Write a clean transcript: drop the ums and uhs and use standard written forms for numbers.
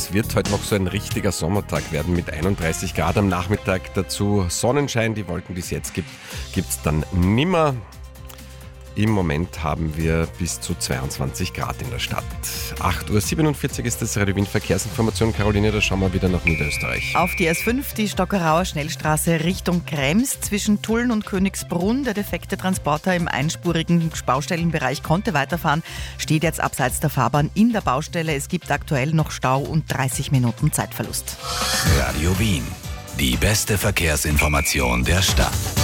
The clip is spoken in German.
Das wird heute noch so ein richtiger Sommertag werden mit 31 Grad am Nachmittag. Dazu Sonnenschein. Die Wolken, die es jetzt gibt, es dann nimmer. Im Moment haben wir bis zu 22 Grad in der Stadt. 8.47 Uhr ist das Radio Wien Verkehrsinformation. Caroline, da schauen wir wieder nach Niederösterreich. Auf die S5, die Stockerauer Schnellstraße Richtung Krems. Zwischen Tulln und Königsbrunn. Der defekte Transporter im einspurigen Baustellenbereich konnte weiterfahren. Steht jetzt abseits der Fahrbahn in der Baustelle. Es gibt aktuell noch Stau und 30 Minuten Zeitverlust. Radio Wien. Die beste Verkehrsinformation der Stadt.